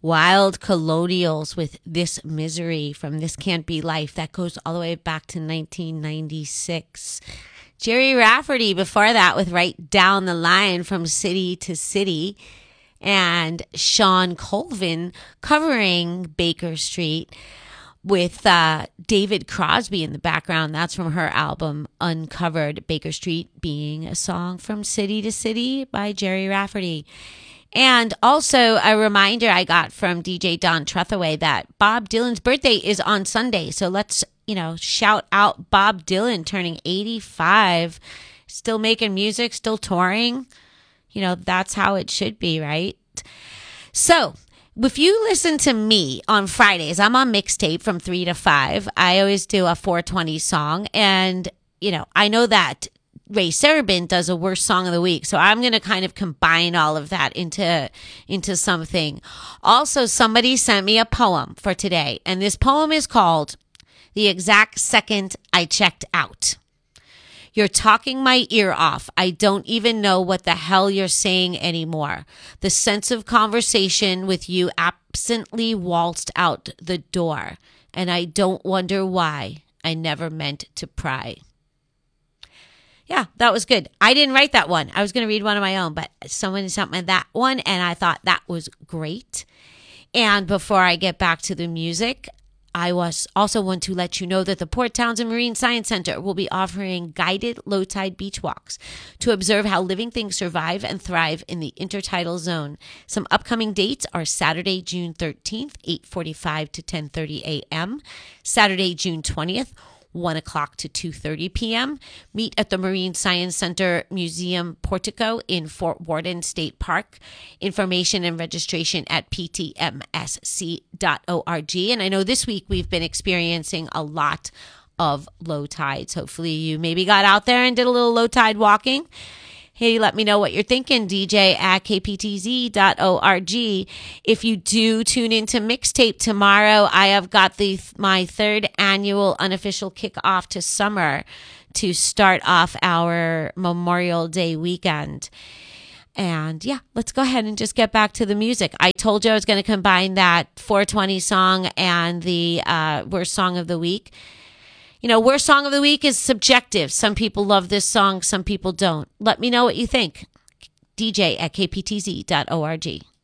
Wild Colonials with This Misery from This Can't Be Life. That goes all the way back to 1996. Jerry Rafferty before that with Right Down the Line from City to City. And Sean Colvin covering Baker Street with David Crosby in the background. That's from her album Uncovered, Baker Street being a song from City to City by Jerry Rafferty. And also a reminder I got from DJ Don Trethaway that Bob Dylan's birthday is on Sunday. So let's, shout out Bob Dylan turning 85, still making music, still touring. That's how it should be, right? So if you listen to me on Fridays, I'm on Mixtape from 3 to 5. I always do a 420 song. And, I know that Ray Serabin does a worst song of the week. So I'm going to kind of combine all of that into something. Also, somebody sent me a poem for today. And this poem is called The Exact Second I Checked Out. You're talking my ear off. I don't even know what the hell you're saying anymore. The sense of conversation with you absently waltzed out the door. And I don't wonder why I never meant to pry. Yeah, that was good. I didn't write that one. I was going to read one of my own, but someone sent me that one, and I thought that was great. And before I get back to the music, I also want to let you know that the Port Townsend Marine Science Center will be offering guided low-tide beach walks to observe how living things survive and thrive in the intertidal zone. Some upcoming dates are Saturday, June 13th, 8:45 to 10:30 a.m., Saturday, June 20th, 1 o'clock to 2:30 p.m. Meet at the Marine Science Center Museum Portico in Fort Worden State Park. Information and registration at ptmsc.org. And I know this week we've been experiencing a lot of low tides. Hopefully you maybe got out there and did a little low tide walking. Hey, let me know what you're thinking, DJ at kptz.org. If you do tune into Mixtape tomorrow, I have got my third annual unofficial kickoff to summer to start off our Memorial Day weekend. And yeah, let's go ahead and just get back to the music. I told you I was going to combine that 420 song and the worst song of the week. Worst song of the week is subjective. Some people love this song, some people don't. Let me know what you think. DJ at kptz.org.